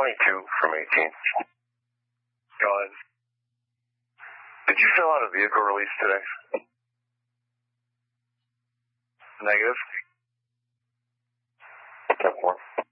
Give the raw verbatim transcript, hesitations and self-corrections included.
twenty-two from eighteen. Go ahead. Did you fill out a vehicle release today? Negative. ten four.